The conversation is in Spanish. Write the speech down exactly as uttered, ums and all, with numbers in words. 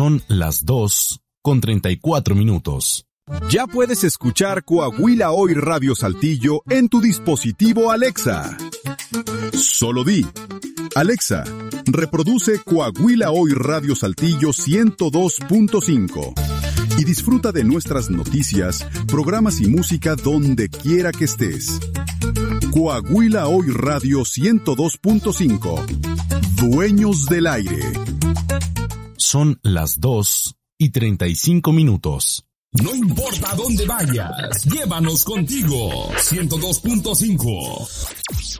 Son las dos con treinta y cuatro minutos. Ya puedes escuchar Coahuila Hoy Radio Saltillo en tu dispositivo Alexa. Solo di: Alexa, reproduce Coahuila Hoy Radio Saltillo ciento dos punto cinco y disfruta de nuestras noticias, programas y música donde quiera que estés. Coahuila Hoy Radio ciento dos punto cinco. Dueños del aire. Son las dos y treinta y cinco minutos. No importa dónde vayas, llévanos contigo. ciento dos punto cinco.